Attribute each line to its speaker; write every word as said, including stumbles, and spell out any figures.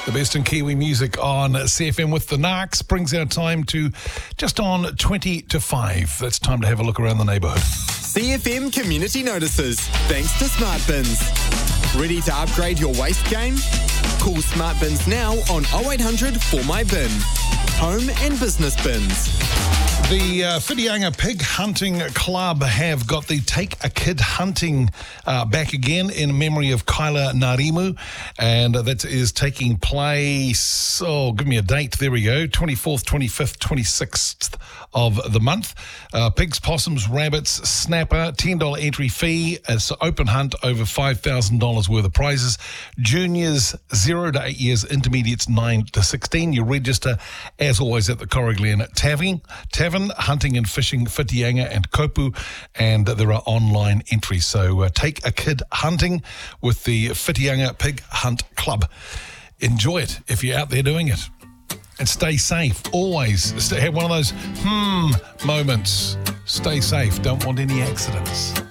Speaker 1: The best in Kiwi music on C F M with the Narcs brings our time to just on twenty to five. That's time to have a look around the neighbourhood.
Speaker 2: C F M Community Notices, thanks to Smart Bins. Ready to upgrade your waste game? Call Smart Bins now on oh eight hundred four my bin. Home and business bins.
Speaker 1: The uh, Whitianga Pig Hunting Club have got the Take a Kid Hunting uh, back again in memory of Kyla Narimu, and uh, that is taking place, oh, give me a date, there we go, twenty-fourth, twenty-fifth, twenty-sixth of the month. Uh, pigs, possums, rabbits, snapper, ten dollars entry fee. It's an open hunt, over five thousand dollars worth of prizes. Juniors, zero to eight years, intermediates, nine to sixteen. You register, as always, at the Corriglen Tavern. Tavern, Hunting and Fishing, Whitianga and Kopu, and there are online entries. So uh, take a kid hunting with the Whitianga Pig Hunt Club. Enjoy it if you're out there doing it. And stay safe. Always stay, have one of those hmm moments. Stay safe. Don't want any accidents.